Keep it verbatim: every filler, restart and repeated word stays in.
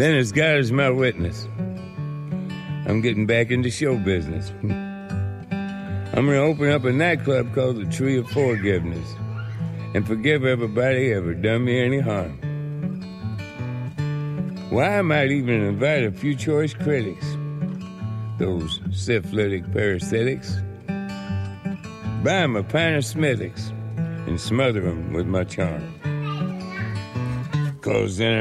Then as God is my witness, I'm getting back into show business. I'm going to open up a nightclub called the Tree of Forgiveness and forgive everybody ever done me any harm. Why, I might even invite a few choice critics, those syphilitic parasitics, buy 'em a pint of Smithwick's and smother 'em with my charm. 'Cause then